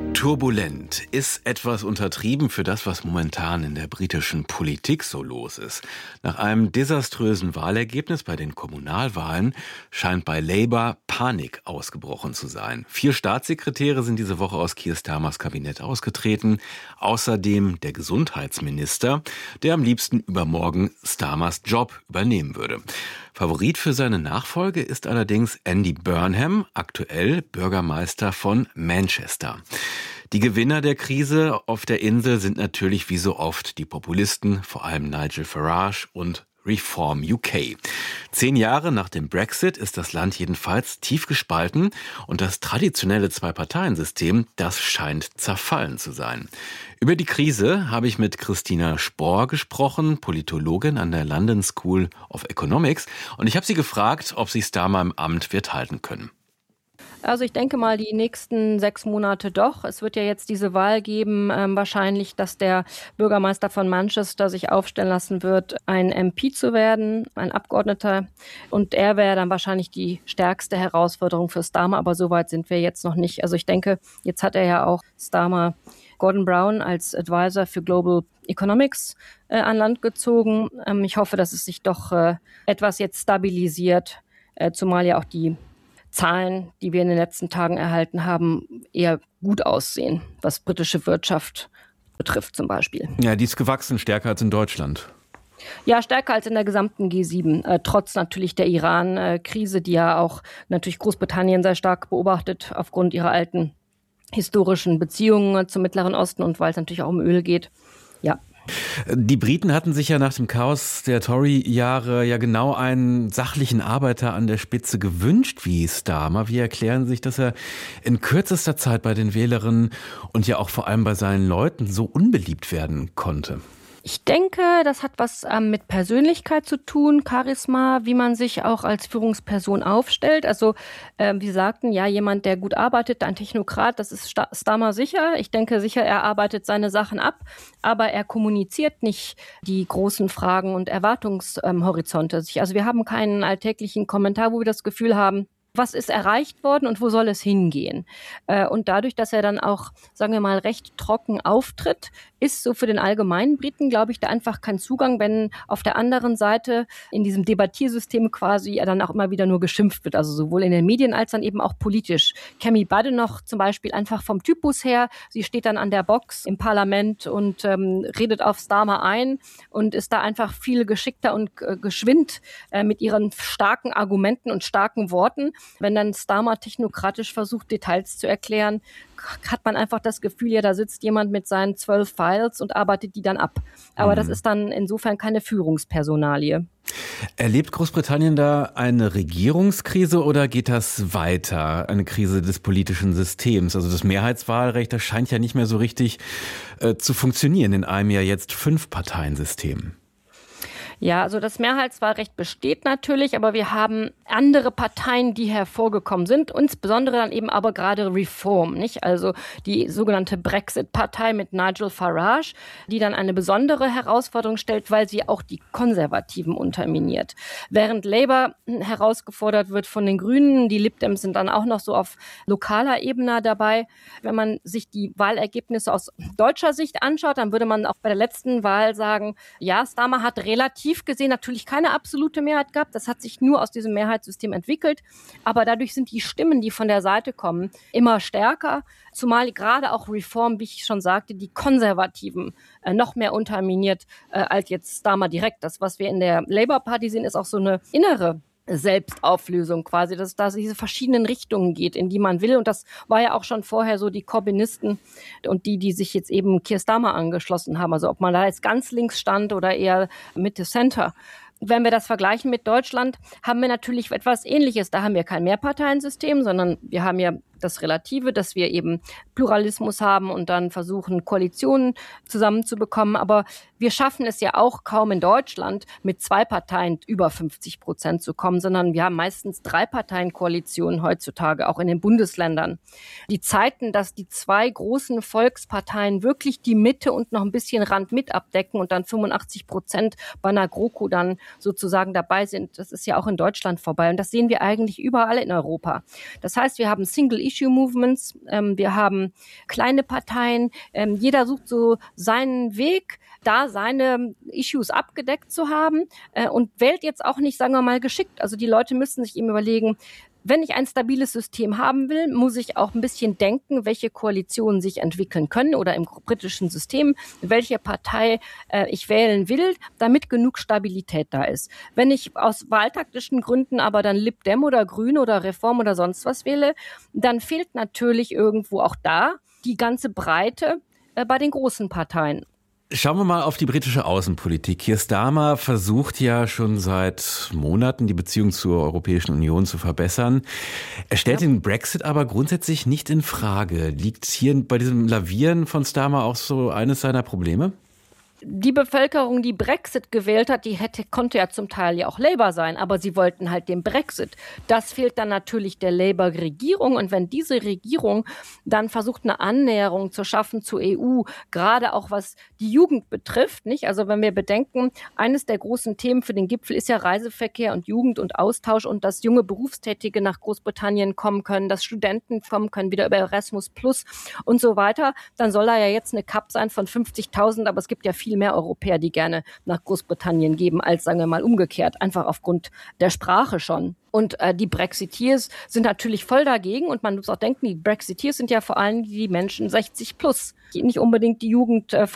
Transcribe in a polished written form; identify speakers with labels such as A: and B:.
A: Turbulent ist etwas untertrieben für das, was momentan in der britischen Politik so los ist. Nach einem desaströsen Wahlergebnis bei den Kommunalwahlen scheint bei Labour Panik ausgebrochen zu sein. 4 Staatssekretäre sind diese Woche aus Keir Starmers Kabinett ausgetreten. Außerdem der Gesundheitsminister, der am liebsten übermorgen Starmers Job übernehmen würde. Favorit für seine Nachfolge ist allerdings Andy Burnham, aktuell Bürgermeister von Manchester. Die Gewinner der Krise auf der Insel sind natürlich wie so oft die Populisten, vor allem Nigel Farage und Reform UK. 10 Jahre nach dem Brexit ist das Land jedenfalls tief gespalten und das traditionelle Zwei-Parteien-System, das scheint zerfallen zu sein. Über die Krise habe ich mit Christina Spohr gesprochen, Politologin an der London School of Economics, und ich habe sie gefragt, ob sie Starmer im Amt wird halten können.
B: Also ich denke mal, die nächsten 6 Monate doch. Es wird ja jetzt diese Wahl geben, wahrscheinlich, dass der Bürgermeister von Manchester sich aufstellen lassen wird, ein MP zu werden, ein Abgeordneter. Und er wäre dann wahrscheinlich die stärkste Herausforderung für Starmer. Aber so weit sind wir jetzt noch nicht. Also ich denke, jetzt hat er ja auch Starmer Gordon Brown als Advisor für Global Economics an Land gezogen. Ich hoffe, dass es sich doch etwas jetzt stabilisiert, zumal ja auch die Zahlen, die wir in den letzten Tagen erhalten haben, eher gut aussehen, was britische Wirtschaft betrifft zum Beispiel.
A: Ja, die ist gewachsen, stärker als in Deutschland.
B: Ja, stärker als in der gesamten G7, trotz natürlich der Iran-Krise, die ja auch natürlich Großbritannien sehr stark beobachtet aufgrund ihrer alten historischen Beziehungen zum Mittleren Osten und weil es natürlich auch um Öl geht. Ja.
A: Die Briten hatten sich ja nach dem Chaos der Tory-Jahre ja genau einen sachlichen Arbeiter an der Spitze gewünscht wie Starmer. Wie erklären Sie sich, dass er in kürzester Zeit bei den Wählerinnen und ja auch vor allem bei seinen Leuten so unbeliebt werden konnte?
B: Ich denke, das hat was mit Persönlichkeit zu tun, Charisma, wie man sich auch als Führungsperson aufstellt. Also, wie Sie sagten, ja, jemand, der gut arbeitet, ein Technokrat, das ist Starmer sicher. Ich denke sicher, er arbeitet seine Sachen ab, aber er kommuniziert nicht die großen Fragen und Erwartungshorizonte. Also wir haben keinen alltäglichen Kommentar, wo wir das Gefühl haben, was ist erreicht worden und wo soll es hingehen? Und dadurch, dass er dann auch, sagen wir mal, recht trocken auftritt, ist so für den allgemeinen Briten, glaube ich, da einfach kein Zugang, wenn auf der anderen Seite in diesem Debattiersystem quasi dann auch immer wieder nur geschimpft wird, also sowohl in den Medien als dann eben auch politisch. Kemi Badenoch zum Beispiel einfach vom Typus her, sie steht dann an der Box im Parlament und redet auf Starmer ein und ist da einfach viel geschickter und geschwind mit ihren starken Argumenten und starken Worten. Wenn dann Starmer technokratisch versucht, Details zu erklären, hat man einfach das Gefühl, ja, da sitzt jemand mit seinen 12 Files und arbeitet die dann ab. Aber das ist dann insofern keine Führungspersonalie.
A: Erlebt Großbritannien da eine Regierungskrise oder geht das weiter? Eine Krise des politischen Systems? Also das Mehrheitswahlrecht, das scheint ja nicht mehr so richtig zu funktionieren in einem ja jetzt 5-Parteien-System.
B: Ja, also das Mehrheitswahlrecht besteht natürlich, aber wir haben andere Parteien, die hervorgekommen sind, insbesondere dann eben aber gerade Reform, nicht? Also die sogenannte Brexit-Partei mit Nigel Farage, die dann eine besondere Herausforderung stellt, weil sie auch die Konservativen unterminiert. Während Labour herausgefordert wird von den Grünen, die Lib Dems sind dann auch noch so auf lokaler Ebene dabei. Wenn man sich die Wahlergebnisse aus deutscher Sicht anschaut, dann würde man auch bei der letzten Wahl sagen, ja, Starmer hat relativ gesehen natürlich keine absolute Mehrheit gehabt. Das hat sich nur aus diesem Mehrheitssystem entwickelt. Aber dadurch sind die Stimmen, die von der Seite kommen, immer stärker. Zumal gerade auch Reform, wie ich schon sagte, die Konservativen noch mehr unterminiert als jetzt Starmer direkt. Das, was wir in der Labour Party sehen, ist auch so eine innere Selbstauflösung quasi, dass es da diese verschiedenen Richtungen geht, in die man will. Und das war ja auch schon vorher so die Corbynisten und die sich jetzt eben Keir Starmer angeschlossen haben. Also ob man da jetzt ganz links stand oder eher Mitte Center. Wenn wir das vergleichen mit Deutschland, haben wir natürlich etwas Ähnliches. Da haben wir kein Mehrparteiensystem, sondern wir haben ja das Relative, dass wir eben Pluralismus haben und dann versuchen, Koalitionen zusammenzubekommen. Aber wir schaffen es ja auch kaum in Deutschland, mit 2 Parteien über 50% zu kommen, sondern wir haben meistens 3-Parteien-Koalitionen heutzutage, auch in den Bundesländern. Die Zeiten, dass die 2 großen Volksparteien wirklich die Mitte und noch ein bisschen Rand mit abdecken und dann 85% bei einer GroKo dann sozusagen dabei sind. Das ist ja auch in Deutschland vorbei. Und das sehen wir eigentlich überall in Europa. Das heißt, wir haben Single-Issue-Movements, wir haben kleine Parteien. Jeder sucht so seinen Weg, da seine Issues abgedeckt zu haben und wählt jetzt auch nicht, sagen wir mal, geschickt. Also die Leute müssen sich eben überlegen, wenn ich ein stabiles System haben will, muss ich auch ein bisschen denken, welche Koalitionen sich entwickeln können oder im britischen System, welche Partei ich wählen will, damit genug Stabilität da ist. Wenn ich aus wahltaktischen Gründen aber dann Lib Dem oder Grün oder Reform oder sonst was wähle, dann fehlt natürlich irgendwo auch da die ganze Breite bei den großen Parteien.
A: Schauen wir mal auf die britische Außenpolitik. Keir Starmer versucht ja schon seit Monaten, die Beziehung zur Europäischen Union zu verbessern. Er stellt den Brexit aber grundsätzlich nicht in Frage. Liegt hier bei diesem Lavieren von Starmer auch so eines seiner Probleme?
B: Die Bevölkerung, die Brexit gewählt hat, konnte ja zum Teil ja auch Labour sein, aber sie wollten halt den Brexit. Das fehlt dann natürlich der Labour-Regierung. Und wenn diese Regierung dann versucht, eine Annäherung zu schaffen zur EU, gerade auch was die Jugend betrifft, nicht? Also wenn wir bedenken, eines der großen Themen für den Gipfel ist ja Reiseverkehr und Jugend und Austausch und dass junge Berufstätige nach Großbritannien kommen können, dass Studenten kommen können, wieder über Erasmus Plus und so weiter, dann soll da ja jetzt eine Cap sein von 50.000, aber es gibt ja viel mehr Europäer, die gerne nach Großbritannien geben, als, sagen wir mal, umgekehrt, einfach aufgrund der Sprache schon. Und die Brexiteers sind natürlich voll dagegen und man muss auch denken, die Brexiteers sind ja vor allem die Menschen 60 plus, nicht unbedingt die Jugend